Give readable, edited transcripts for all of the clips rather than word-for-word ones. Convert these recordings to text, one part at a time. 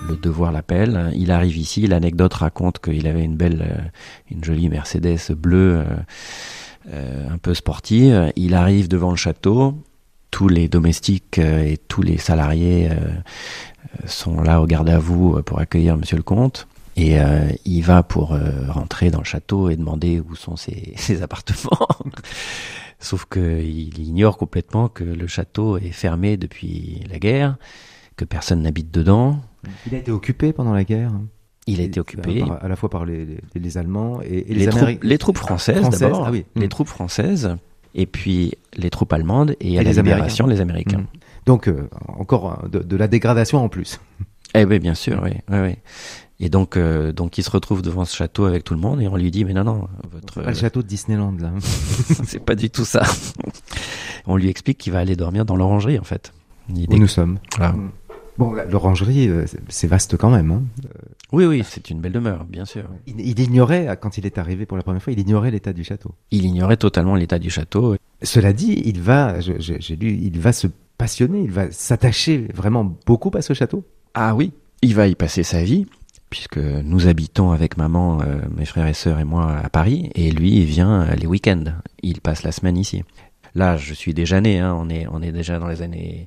le devoir l'appelle. Il arrive ici, l'anecdote raconte qu'il avait une jolie Mercedes bleue, un peu sportive. Il arrive devant le château, tous les domestiques et tous les salariés sont là au garde à vous pour accueillir monsieur le comte. Et il va pour rentrer dans le château et demander où sont ses appartements. Sauf qu'il ignore complètement que le château est fermé depuis la guerre, que personne n'habite dedans. Il a été occupé pendant la guerre. Il a été occupé à la fois par les Allemands et les troupes françaises d'abord, ah oui. Les troupes françaises, et puis les troupes allemandes, et à la libération, les Américains. Donc encore de la dégradation en plus. Eh oui, bien sûr, oui. Et donc il se retrouve devant ce château avec tout le monde et on lui dit mais non, C'est pas le château de Disneyland là. C'est pas du tout ça. On lui explique qu'il va aller dormir dans l'orangerie en fait. Où nous sommes. Voilà. Bon, l'orangerie, c'est vaste quand même. Hein. Oui, c'est une belle demeure, bien sûr. Il ignorait, quand il est arrivé pour la première fois, il ignorait l'état du château. Il ignorait totalement l'état du château. Cela dit, j'ai lu, il va se passionner, il va s'attacher vraiment beaucoup à ce château. Ah oui, il va y passer sa vie, puisque nous habitons avec maman, mes frères et sœurs et moi à Paris, et lui, il vient les week-ends. Il passe la semaine ici. Là, je suis déjà né, hein, on est déjà dans les années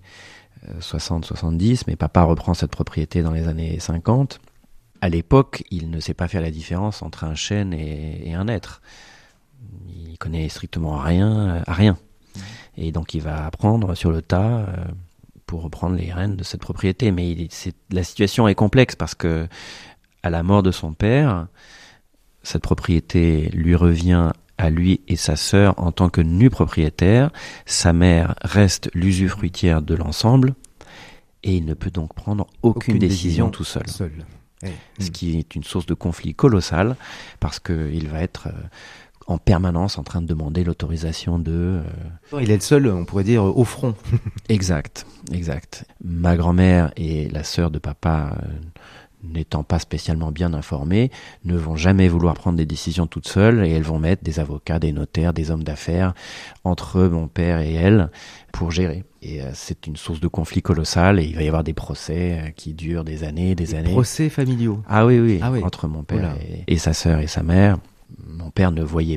60-70, mais papa reprend cette propriété dans les années 50. À l'époque, il ne sait pas faire la différence entre un chêne et un être. Il connaît strictement à rien. Et donc il va apprendre sur le tas pour reprendre les rênes de cette propriété. Mais la situation est complexe parce que à la mort de son père, cette propriété lui revient à lui et sa sœur en tant que nus propriétaires. Sa mère reste l'usufruitière de l'ensemble et il ne peut donc prendre aucune décision tout seul. Ce qui est une source de conflit colossal parce qu'il va être en permanence en train de demander l'autorisation de... Il est le seul, on pourrait dire, au front. Exact. Ma grand-mère et la sœur de papa... n'étant pas spécialement bien informées, ne vont jamais vouloir prendre des décisions toutes seules et elles vont mettre des avocats, des notaires, des hommes d'affaires entre mon père et elle pour gérer. Et c'est une source de conflit colossal et il va y avoir des procès qui durent des années. Procès familiaux. Ah oui, entre mon père et sa sœur et sa mère. Mon père ne voyait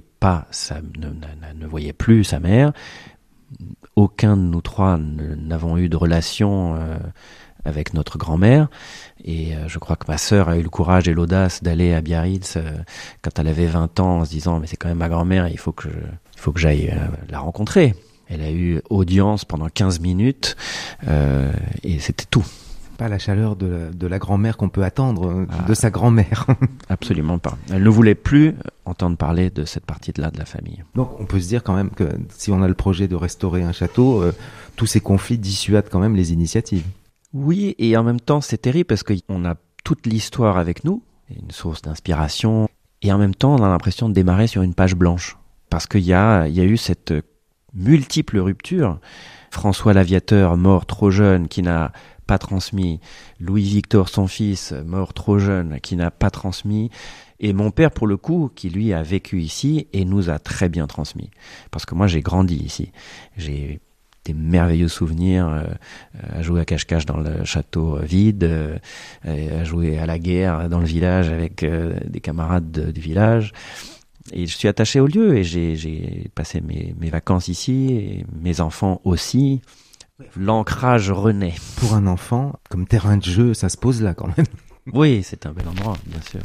ne voyait plus sa mère. Aucun de nous trois n'avons eu de relation avec notre grand-mère. Et je crois que ma sœur a eu le courage et l'audace d'aller à Biarritz quand elle avait 20 ans en se disant mais c'est quand même ma grand-mère, il faut que j'aille la rencontrer. Elle a eu audience pendant 15 minutes et c'était tout. Pas la chaleur de la grand-mère qu'on peut attendre de sa grand-mère. Absolument pas. Elle ne voulait plus entendre parler de cette partie-là de la famille. Donc on peut se dire quand même que si on a le projet de restaurer un château, tous ces conflits dissuadent quand même les initiatives. Oui, et en même temps, c'est terrible parce qu'on a toute l'histoire avec nous, une source d'inspiration, et en même temps, on a l'impression de démarrer sur une page blanche. Parce qu'il y a eu cette multiple rupture. François l'Aviateur, mort trop jeune, qui n'a pas transmis. Louis-Victor, son fils, mort trop jeune, qui n'a pas transmis. Et mon père, pour le coup, qui lui a vécu ici et nous a très bien transmis. Parce que moi, j'ai grandi ici. J'ai des merveilleux souvenirs à jouer à cache-cache dans le château vide, à jouer à la guerre dans le village avec des camarades du village. Et je suis attaché au lieu et j'ai passé mes vacances ici, et mes enfants aussi. L'ancrage renaît. Pour un enfant, comme terrain de jeu, ça se pose là quand même. Oui, c'est un bel endroit, bien sûr.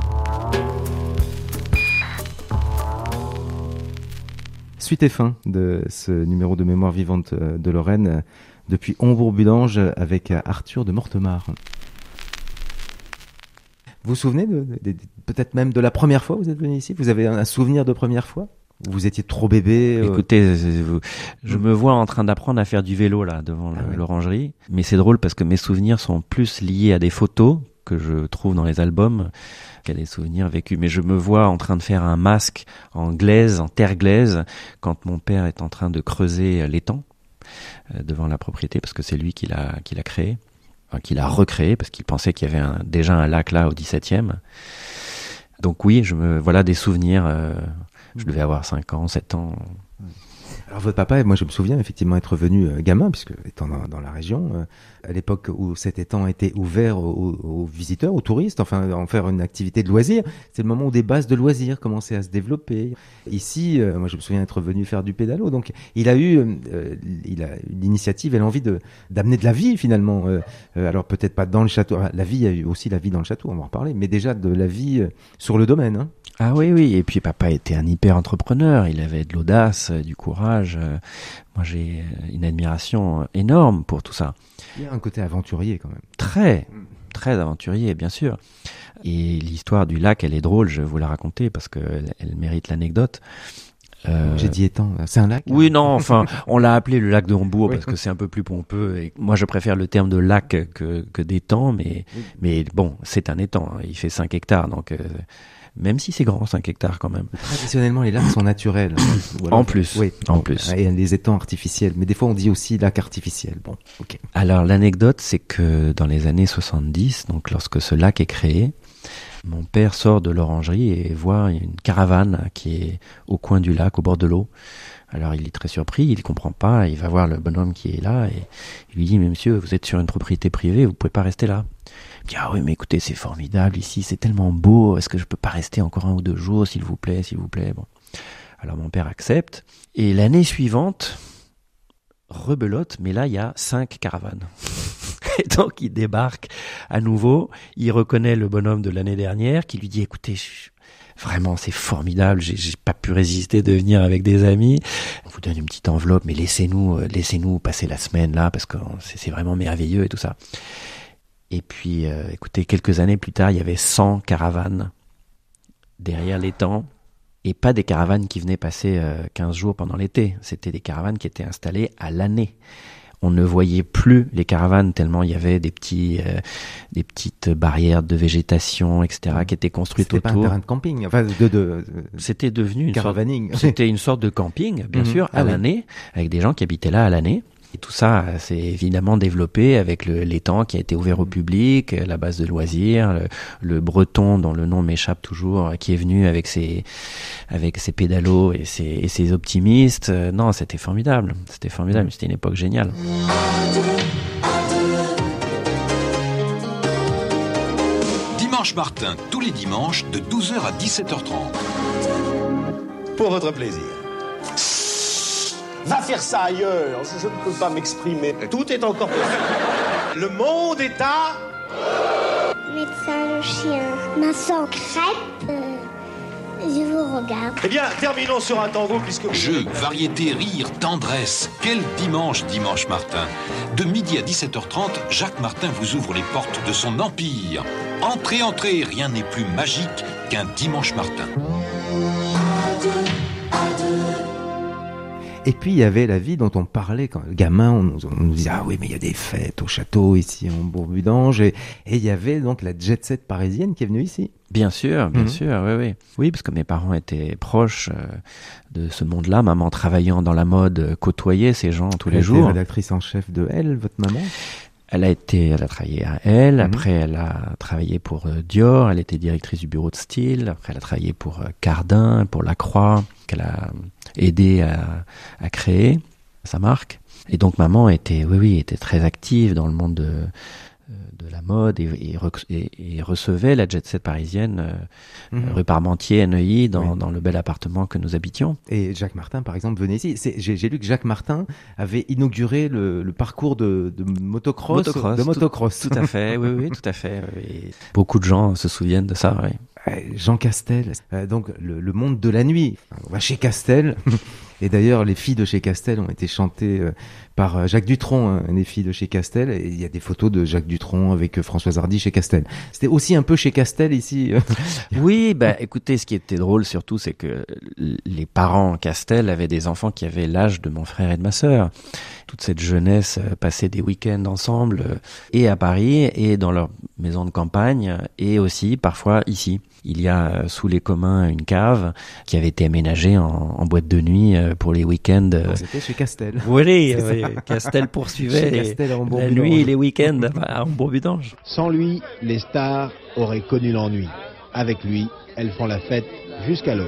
Suite et fin de ce numéro de Mémoire vivante de Lorraine depuis Hombourg-Budange avec Arthur de Mortemart. Vous vous souvenez peut-être même de la première fois que vous êtes venu ici ? Vous avez un souvenir de première fois ? Vous étiez trop bébé Écoutez, je me vois en train d'apprendre à faire du vélo là devant l'orangerie, mais c'est drôle parce que mes souvenirs sont plus liés à des photos que je trouve dans les albums qu'à des souvenirs vécus. Mais je me vois en train de faire un masque en terre glaise, quand mon père est en train de creuser l'étang devant la propriété, parce que c'est lui qui l'a créé, enfin, qui l'a recréé, parce qu'il pensait qu'il y avait déjà un lac là au 17e. Donc oui, voilà des souvenirs. Je devais avoir 5 ans, 7 ans. Alors votre papa, moi je me souviens effectivement être venu gamin, puisque étant dans la région, à l'époque où cet étang était ouvert aux visiteurs, aux touristes, enfin en faire une activité de loisir, c'est le moment où des bases de loisirs commençaient à se développer. Ici, moi je me souviens être venu faire du pédalo, donc il a eu l'initiative et l'envie d'amener de la vie finalement. Alors peut-être pas dans le château, la vie, il y a eu aussi la vie dans le château, on va en reparler, mais déjà de la vie sur le domaine. Hein. Ah oui, et puis papa était un hyper entrepreneur, il avait de l'audace, du courage. Moi j'ai une admiration énorme pour tout ça. Il y a un côté aventurier quand même. Très aventurier, bien sûr. Et l'histoire du lac, elle est drôle, je vais vous la raconter parce qu'elle mérite l'anecdote. J'ai dit étang, c'est un lac? Oui, non, enfin, on l'a appelé le lac de Hombourg parce que c'est un peu plus pompeux. Et moi, je préfère le terme de lac que d'étang, mais bon, c'est un étang. Hein, il fait 5 hectares, donc même si c'est grand, 5 hectares quand même. Traditionnellement, les lacs sont naturels. En plus. Oui, en plus. Et les étangs artificiels. Mais des fois, on dit aussi lac artificiel. Bon, ok. Alors, l'anecdote, c'est que dans les années 70, donc lorsque ce lac est créé, mon père sort de l'orangerie et voit une caravane qui est au coin du lac, au bord de l'eau. Alors il est très surpris, il comprend pas, il va voir le bonhomme qui est là et il lui dit « Mais monsieur, vous êtes sur une propriété privée, vous pouvez pas rester là. » Il dit « Ah oui, mais écoutez, c'est formidable ici, c'est tellement beau, est-ce que je peux pas rester encore 1 ou 2 jours, s'il vous plaît, s'il vous plaît ?» Bon. Alors mon père accepte et l'année suivante, rebelote, mais là il y a 5 caravanes. Et donc il débarque à nouveau, il reconnaît le bonhomme de l'année dernière qui lui dit « Écoutez, vraiment c'est formidable, j'ai pas pu résister de venir avec des amis. On vous donne une petite enveloppe, mais laissez-nous passer la semaine là parce que c'est vraiment merveilleux et tout ça. » Et puis, écoutez, quelques années plus tard, il y avait 100 caravanes derrière l'étang. Et pas des caravanes qui venaient passer 15 jours pendant l'été. C'était des caravanes qui étaient installées à l'année. On ne voyait plus les caravanes tellement il y avait des petites barrières de végétation, etc., qui étaient construites autour. C'était pas un terrain de camping, enfin c'était devenu c'était une sorte de camping, bien sûr, à l'année, avec des gens qui habitaient là à l'année. Et tout ça s'est évidemment développé avec l'étang qui a été ouvert au public, la base de loisirs, le breton dont le nom m'échappe toujours, qui est venu avec ses pédalos et ses optimistes. Non, c'était formidable. C'était une époque géniale. Dimanche Martin, tous les dimanches de 12h à 17h30. Pour votre plaisir. Va faire ça ailleurs, je ne peux pas m'exprimer. Tout est encore possible. Le monde est à... Médecin, le chien. Ma sang crêpe. Je vous regarde. Eh bien, terminons sur un tango puisque... Jeux, variété, rire, tendresse. Quel dimanche Martin. De midi à 17h30, Jacques Martin vous ouvre les portes de son empire. Entrez, rien n'est plus magique qu'un Dimanche Martin. Et puis il y avait la vie dont on parlait quand gamin, on nous disait ah oui mais il y a des fêtes au château ici en Bourg-Budange et il y avait donc la jet set parisienne qui est venue ici. Bien sûr, oui. Oui, parce que mes parents étaient proches de ce monde-là. Maman travaillant dans la mode, côtoyait ces gens tous les jours. Elle était rédactrice en chef de Elle, votre maman. Elle a travaillé à Elle, après elle a travaillé pour Dior, elle était directrice du bureau de style, après elle a travaillé pour Cardin, pour Lacroix, qu'elle a aidé à créer sa marque. Et donc maman était très active dans le monde de la mode et recevait la jet set parisienne rue Parmentier à Neuilly dans le bel appartement que nous habitions. Et Jacques Martin par exemple venait ici. J'ai lu que Jacques Martin avait inauguré le parcours de motocross. Tout à fait, oui, tout à fait. Et beaucoup de gens se souviennent de ça, oui. Jean Castel, donc le monde de la nuit. On va chez Castel. Et d'ailleurs, les filles de chez Castel ont été chantées par Jacques Dutronc, les filles de chez Castel. Et il y a des photos de Jacques Dutronc avec Françoise Hardy chez Castel. C'était aussi un peu chez Castel ici. Oui, écoutez, ce qui était drôle surtout, c'est que les parents Castel avaient des enfants qui avaient l'âge de mon frère et de ma sœur. Toute cette jeunesse passait des week-ends ensemble, et à Paris, et dans leur maison de campagne, et aussi parfois ici. Il y a sous les communs une cave qui avait été aménagée en boîte de nuit pour les week-ends. C'était chez Castel. Oui, Castel poursuivait Castel la nuit et les week-ends à Hombourg-Budange. Sans lui, les stars auraient connu l'ennui. Avec lui, elles font la fête jusqu'à l'aube.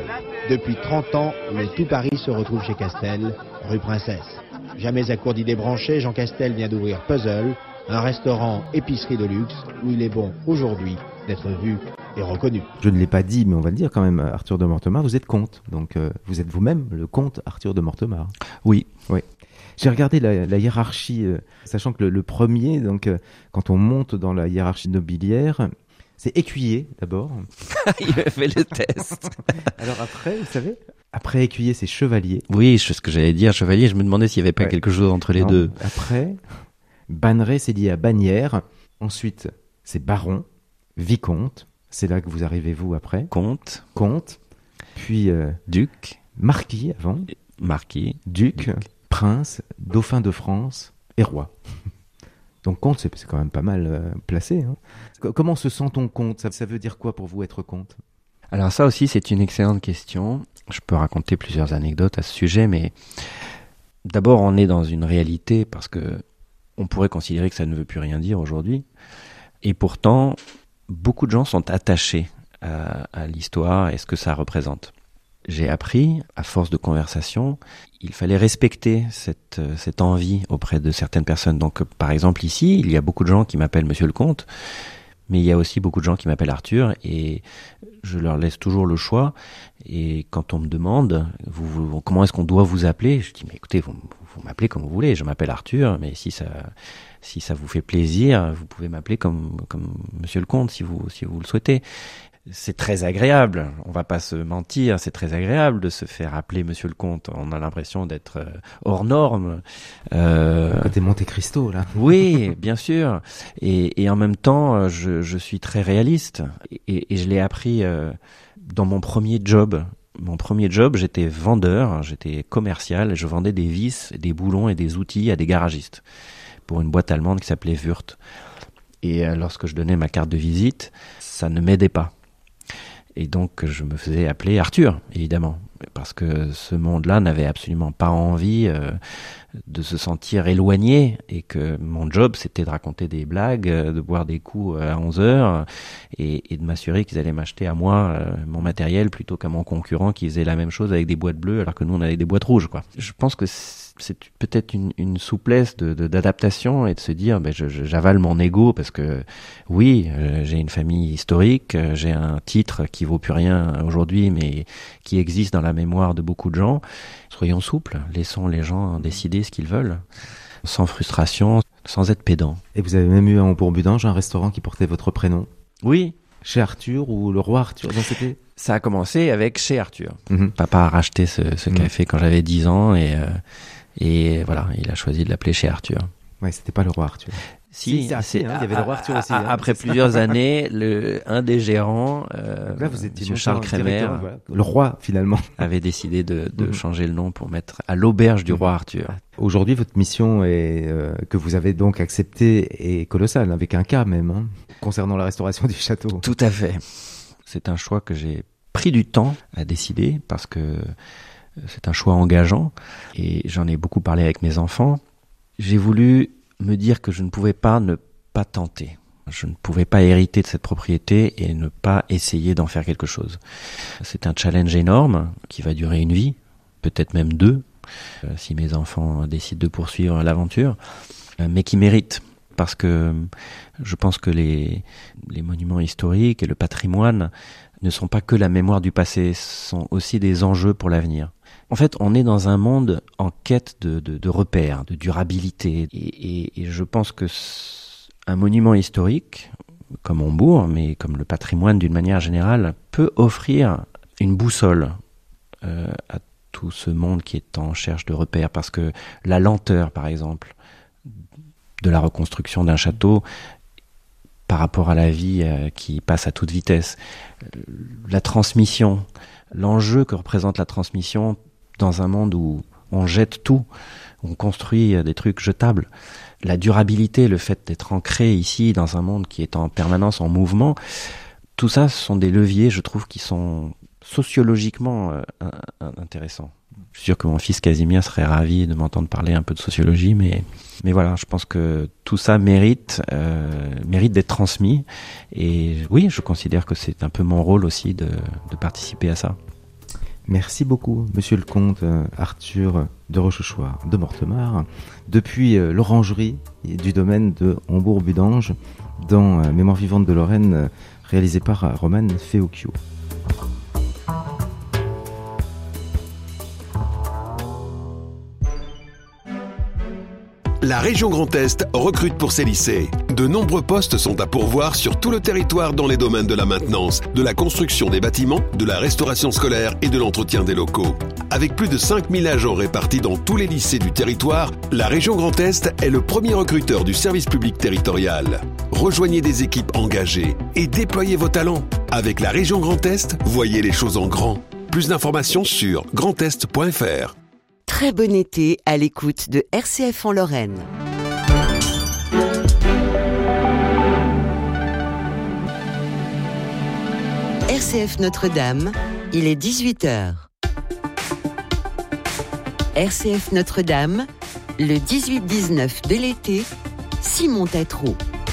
Depuis 30 ans, le tout Paris se retrouve chez Castel, rue Princesse. Jamais à court d'idées branchées, Jean Castel vient d'ouvrir Puzzle, un restaurant épicerie de luxe où il est bon aujourd'hui d'être vu et reconnu. Je ne l'ai pas dit, mais on va le dire quand même, Arthur de Mortemart, vous êtes comte. Donc vous êtes vous-même le comte Arthur de Mortemart. Oui. Oui. J'ai regardé la hiérarchie, sachant que le premier, donc quand on monte dans la hiérarchie nobiliaire, c'est écuyer d'abord. Il a fait le test. Alors après, vous savez, après écuyer, c'est chevalier. Oui, ce que j'allais dire, chevalier, je me demandais s'il n'y avait pas quelque chose entre les deux. Après, banneret, c'est lié à bannière. Ensuite, c'est baron, vicomte. C'est là que vous arrivez, vous, après. Comte. Puis Duc. Marquis avant. Marquis. Duc. Prince, dauphin de France et roi. Donc comte, c'est quand même pas mal placé. Hein. Comment se sent ton comte ? Ça veut dire quoi pour vous être comte ? Alors ça aussi, c'est une excellente question. Je peux raconter plusieurs anecdotes à ce sujet, mais d'abord, on est dans une réalité parce que on pourrait considérer que ça ne veut plus rien dire aujourd'hui. Et pourtant, beaucoup de gens sont attachés à l'histoire et ce que ça représente. J'ai appris, à force de conversation, il fallait respecter cette envie auprès de certaines personnes. Donc, par exemple, ici, il y a beaucoup de gens qui m'appellent Monsieur le Comte, mais il y a aussi beaucoup de gens qui m'appellent Arthur, et je leur laisse toujours le choix. Et quand on me demande comment est-ce qu'on doit vous appeler, je dis mais écoutez, vous m'appelez comme vous voulez. Je m'appelle Arthur, mais si ça vous fait plaisir, vous pouvez m'appeler comme Monsieur le Comte si vous le souhaitez. C'est très agréable, on va pas se mentir, c'est très agréable de se faire appeler Monsieur le Comte. On a l'impression d'être hors norme. Côté Monte Cristo, là. Oui, bien sûr. Et en même temps, je suis très réaliste. Et je l'ai appris dans mon premier job. Mon premier job, j'étais vendeur, j'étais commercial, je vendais des vis, des boulons et des outils à des garagistes pour une boîte allemande qui s'appelait Wurth. Et lorsque je donnais ma carte de visite, ça ne m'aidait pas. Et donc, je me faisais appeler Arthur, évidemment, parce que ce monde-là n'avait absolument pas envie de se sentir éloigné, et que mon job, c'était de raconter des blagues, de boire des coups à 11h, et de m'assurer qu'ils allaient m'acheter à moi mon matériel plutôt qu'à mon concurrent qui faisait la même chose avec des boîtes bleues, alors que nous, on avait des boîtes rouges, quoi. Je pense que c'est peut-être une souplesse d'adaptation et de se dire j'avale mon ego parce que oui, j'ai une famille historique, j'ai un titre qui vaut plus rien aujourd'hui mais qui existe dans la mémoire de beaucoup de gens. Soyons souples, laissons les gens décider ce qu'ils veulent, sans frustration, sans être pédant. Et vous avez même eu à Bourbudange un restaurant qui portait votre prénom ? Oui. Chez Arthur ou le roi Arthur, donc c'était... Ça a commencé avec chez Arthur. Papa a racheté ce café quand j'avais 10 ans et voilà, il a choisi de l'appeler chez Arthur. Ouais, c'était pas le roi Arthur. Si, il y avait le roi Arthur aussi. Après plusieurs années, un des gérants, là, vous étiez Monsieur Charles Crémer, voilà. Le roi finalement, avait décidé de changer le nom pour mettre à l'auberge du roi Arthur. Aujourd'hui, votre mission est que vous avez donc acceptée est colossale, avec un cas même, hein, concernant la restauration du château. Tout à fait. C'est un choix que j'ai pris du temps à décider parce que c'est un choix engageant et j'en ai beaucoup parlé avec mes enfants. J'ai voulu me dire que je ne pouvais pas ne pas tenter. Je ne pouvais pas hériter de cette propriété et ne pas essayer d'en faire quelque chose. C'est un challenge énorme qui va durer une vie, peut-être même 2, si mes enfants décident de poursuivre l'aventure, mais qui mérite. Parce que je pense que les monuments historiques et le patrimoine ne sont pas que la mémoire du passé, sont aussi des enjeux pour l'avenir. En fait, on est dans un monde en quête de repères, de durabilité. Et je pense que un monument historique, comme Hombourg, mais comme le patrimoine d'une manière générale, peut offrir une boussole à tout ce monde qui est en recherche de repères. Parce que la lenteur, par exemple, de la reconstruction d'un château par rapport à la vie qui passe à toute vitesse, la transmission, l'enjeu que représente la transmission dans un monde où on jette tout, on construit des trucs jetables, la durabilité, le fait d'être ancré ici dans un monde qui est en permanence en mouvement, tout ça, ce sont des leviers, je trouve, qui sont sociologiquement intéressants. Je suis sûr que mon fils Casimir serait ravi de m'entendre parler un peu de sociologie, mais voilà, je pense que tout ça mérite d'être transmis. Et oui, je considère que c'est un peu mon rôle aussi de participer à ça. Merci beaucoup, monsieur le comte Arthur de Rochechouart de Mortemart, depuis l'orangerie du domaine de Hombourg-Budange, dans Mémoire vivante de Lorraine, réalisé par Roman Feocchio. La région Grand Est recrute pour ses lycées. De nombreux postes sont à pourvoir sur tout le territoire dans les domaines de la maintenance, de la construction des bâtiments, de la restauration scolaire et de l'entretien des locaux. Avec plus de 5000 agents répartis dans tous les lycées du territoire, la région Grand Est est le premier recruteur du service public territorial. Rejoignez des équipes engagées et déployez vos talents. Avec la région Grand Est, voyez les choses en grand. Plus d'informations sur grandest.fr. Très bon été à l'écoute de RCF en Lorraine. RCF Notre-Dame, il est 18h. RCF Notre-Dame, le 18-19 de l'été, Simon Tétrault.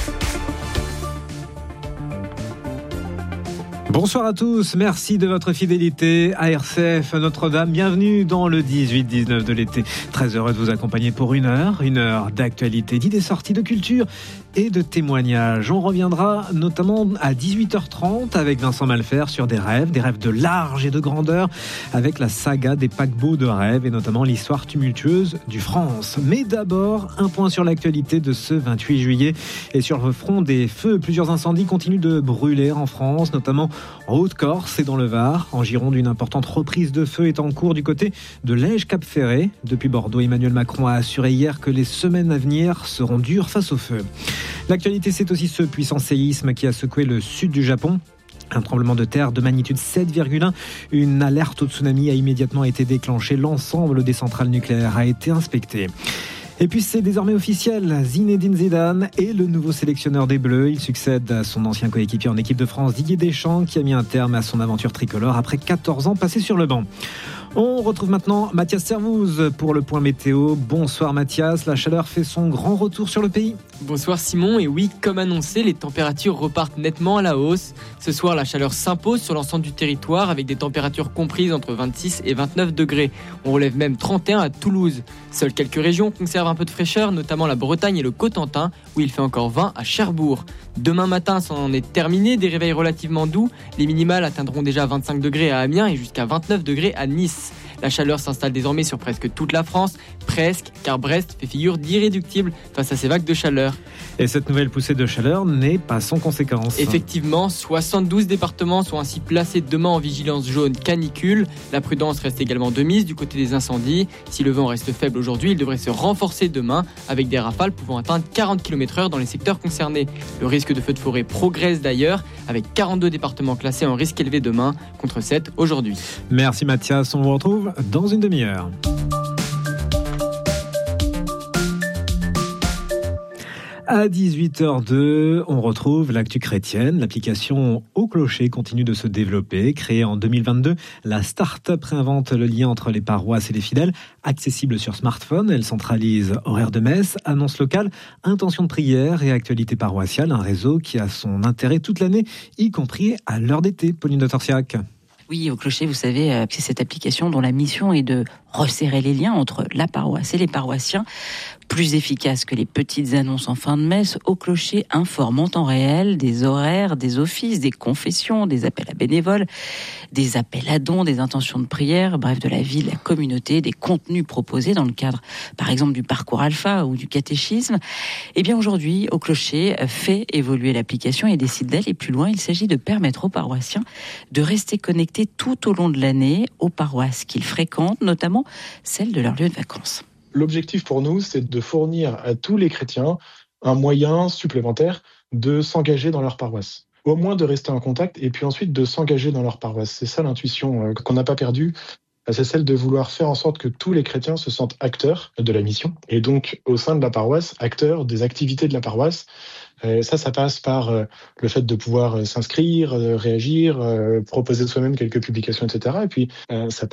Bonsoir à tous, merci de votre fidélité à RCF Notre-Dame. Bienvenue dans le 18-19 de l'été. Très heureux de vous accompagner pour une heure d'actualité, d'idées sorties, de culture et de témoignages. On reviendra notamment à 18h30 avec Vincent Malfer sur des rêves de large et de grandeur, avec la saga des paquebots de rêve et notamment l'histoire tumultueuse du France. Mais d'abord, un point sur l'actualité de ce 28 juillet et sur le front des feux. Plusieurs incendies continuent de brûler en France, notamment en Haute-Corse et dans le Var. En Gironde, une importante reprise de feu est en cours du côté de Lège-Cap-Ferré. Depuis Bordeaux, Emmanuel Macron a assuré hier que les semaines à venir seront dures face au feu. L'actualité, c'est aussi ce puissant séisme qui a secoué le sud du Japon. Un tremblement de terre de magnitude 7,1. Une alerte au tsunami a immédiatement été déclenchée. L'ensemble des centrales nucléaires a été inspecté. Et puis c'est désormais officiel, Zinedine Zidane est le nouveau sélectionneur des Bleus. Il succède à son ancien coéquipier en équipe de France, Didier Deschamps, qui a mis un terme à son aventure tricolore après 14 ans passés sur le banc. On retrouve maintenant Mathias Servouz pour le point météo. Bonsoir Mathias, la chaleur fait son grand retour sur le pays. Bonsoir Simon, et oui, comme annoncé, les températures repartent nettement à la hausse. Ce soir, la chaleur s'impose sur l'ensemble du territoire avec des températures comprises entre 26 et 29 degrés. On relève même 31 à Toulouse. Seules quelques régions conservent un peu de fraîcheur, notamment la Bretagne et le Cotentin, où il fait encore 20 à Cherbourg. Demain matin, c'en est terminé, des réveils relativement doux. Les minimales atteindront déjà 25 degrés à Amiens et jusqu'à 29 degrés à Nice. La chaleur s'installe désormais sur presque toute la France, presque, car Brest fait figure d'irréductible face à ces vagues de chaleur. Et cette nouvelle poussée de chaleur n'est pas sans conséquence. Effectivement, 72 départements sont ainsi placés demain en vigilance jaune canicule. La prudence reste également de mise du côté des incendies. Si le vent reste faible aujourd'hui, il devrait se renforcer demain avec des rafales pouvant atteindre 40 km/h dans les secteurs concernés. Le risque de feux de forêt progresse d'ailleurs avec 42 départements classés en risque élevé demain contre 7 aujourd'hui. Merci Mathias, on vous retrouve dans une demi-heure. À 18h02, on retrouve l'actu chrétienne. L'application Au Clocher continue de se développer. Créée en 2022, la start-up réinvente le lien entre les paroisses et les fidèles. Accessible sur smartphone, elle centralise horaires de messe, annonces locales, intentions de prière et actualités paroissiales. Un réseau qui a son intérêt toute l'année, y compris à l'heure d'été. Pauline de Torsiac. Oui, Au Clocher, vous savez, c'est cette application dont la mission est de resserrer les liens entre la paroisse et les paroissiens. Plus efficace que les petites annonces en fin de messe, Au Clocher informe en temps réel des horaires, des offices, des confessions, des appels à bénévoles, des appels à dons, des intentions de prière, bref, de la vie de la communauté, des contenus proposés dans le cadre, par exemple, du parcours alpha ou du catéchisme. Eh bien, aujourd'hui, Au Clocher fait évoluer l'application et décide d'aller plus loin. Il s'agit de permettre aux paroissiens de rester connectés tout au long de l'année aux paroisses qu'ils fréquentent, notamment celles de leur lieu de vacances. L'objectif pour nous, c'est de fournir à tous les chrétiens un moyen supplémentaire de s'engager dans leur paroisse. Au moins de rester en contact et puis ensuite de s'engager dans leur paroisse. C'est ça l'intuition qu'on n'a pas perdue. C'est celle de vouloir faire en sorte que tous les chrétiens se sentent acteurs de la mission. Et donc, au sein de la paroisse, acteurs des activités de la paroisse. Ça passe par le fait de pouvoir s'inscrire, réagir, proposer soi-même quelques publications, etc. Et puis, ça passe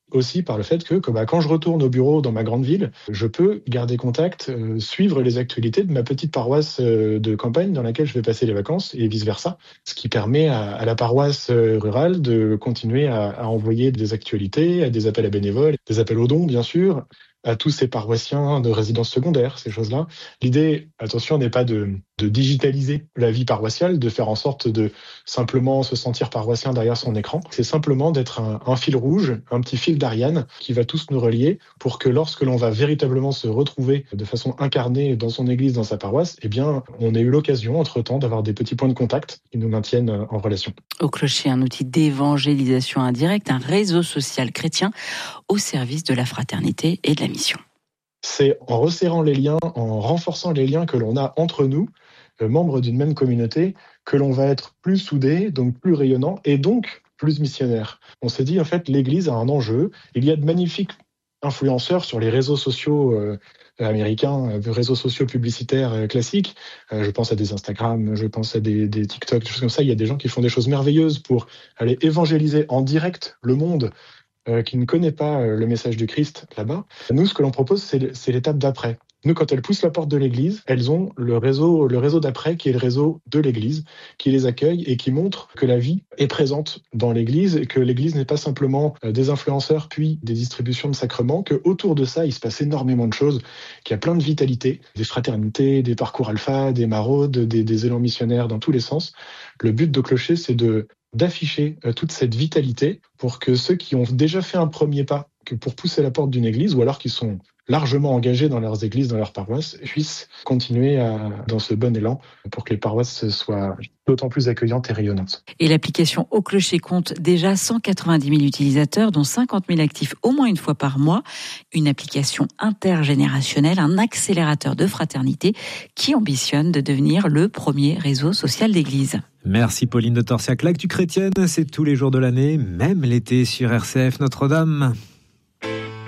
aussi par le fait que quand je retourne au bureau dans ma grande ville, je peux garder contact, suivre les actualités de ma petite paroisse de campagne dans laquelle je vais passer les vacances et vice-versa. Ce qui permet à la paroisse rurale de continuer à envoyer des actualités, à des appels à bénévoles, des appels aux dons bien sûr, à tous ces paroissiens de résidence secondaire, ces choses-là. L'idée, attention, n'est pas de digitaliser la vie paroissiale, de faire en sorte de simplement se sentir paroissien derrière son écran. C'est simplement d'être un fil rouge, un petit fil d'Ariane qui va tous nous relier pour que lorsque l'on va véritablement se retrouver de façon incarnée dans son église, dans sa paroisse, eh bien, on ait eu l'occasion, entre-temps, d'avoir des petits points de contact qui nous maintiennent en relation. Au Clocher, un outil d'évangélisation indirecte, un réseau social chrétien au service de la fraternité et de la mission. C'est en resserrant les liens, en renforçant les liens que l'on a entre nous, membres d'une même communauté, que l'on va être plus soudés, donc plus rayonnants et donc plus missionnaires. On s'est dit, en fait, l'Église a un enjeu. Il y a de magnifiques influenceurs sur les réseaux sociaux américains, réseaux sociaux publicitaires classiques. Je pense à des Instagram, je pense à des TikTok, des choses comme ça. Il y a des gens qui font des choses merveilleuses pour aller évangéliser en direct le monde qui ne connaît pas le message du Christ là-bas. Nous, ce que l'on propose, c'est l'étape d'après. Nous, quand elles poussent la porte de l'Église, elles ont le réseau d'après qui est le réseau de l'Église, qui les accueille et qui montre que la vie est présente dans l'Église et que l'Église n'est pas simplement des influenceurs puis des distributions de sacrements, que autour de ça, il se passe énormément de choses, qu'il y a plein de vitalité, des fraternités, des parcours alpha, des maraudes, des élans missionnaires dans tous les sens. Le but de Clocher, c'est d'afficher toute cette vitalité pour que ceux qui ont déjà fait un premier pas, que pour pousser la porte d'une église, ou alors qui sont largement engagés dans leurs églises, dans leurs paroisses, puissent continuer dans ce bon élan pour que les paroisses soient d'autant plus accueillantes et rayonnantes. Et l'application Au Clocher compte déjà 190 000 utilisateurs, dont 50 000 actifs au moins une fois par mois. Une application intergénérationnelle, un accélérateur de fraternité qui ambitionne de devenir le premier réseau social d'église. Merci Pauline de Torsiac. L'actu chrétienne, c'est tous les jours de l'année, même l'été sur RCF Notre-Dame.